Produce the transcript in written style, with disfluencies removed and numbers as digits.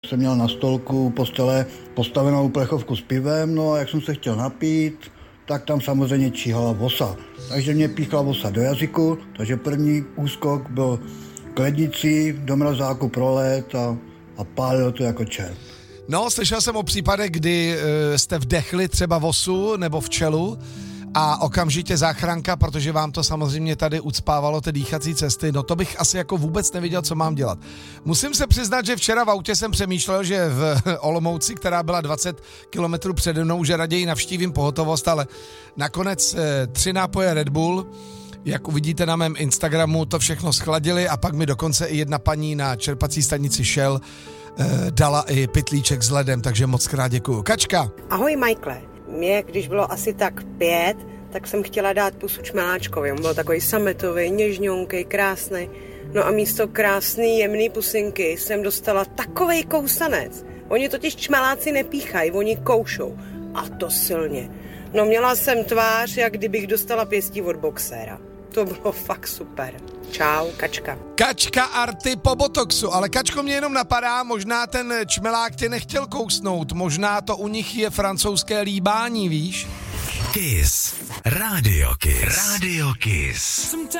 Jsem měl na stolku postele postavenou plechovku s pivem, no a jak jsem se chtěl napít, tak tam samozřejmě číhala vosa. Takže mě píchla vosa do jazyku, takže první úskok byl k lednici, do mrazáku prolet a pálil to jako čert. No, slyšel jsem o případech, kdy jste vdechli třeba vosu nebo včelu a okamžitě záchranka, protože vám to samozřejmě tady ucpávalo ty dýchací cesty, no to bych asi jako vůbec nevěděl, co mám dělat. Musím se přiznat, že včera v autě jsem přemýšlel, že v Olomouci, která byla 20 kilometrů přede mnou, že raději navštívím pohotovost, ale nakonec 3 nápoje Red Bull, jak uvidíte na mém Instagramu, to všechno schladili a pak mi dokonce i jedna paní na čerpací stanici Shell dala i pytlíček s ledem, takže moc krát děkuju. Kačka. Ahoj Michaele, mě když bylo asi tak 5, tak jsem chtěla dát pusu čmeláčkovi, on byl takový sametový, něžňonký, krásný. No a místo krásný, jemný pusinky jsem dostala takovej kousanec. Oni totiž čmeláci nepíchají, oni koušou. A to silně. No měla jsem tvář, jak kdybych dostala pěstí od boxéra. To bylo fakt super. Čau, Kačka. Kačka arty po botoxu, ale Kačko, mě jenom napadá, možná ten čmelák tě nechtěl kousnout, možná to u nich je francouzské líbání, víš? Kiss. Radio Kiss. Radio Kiss.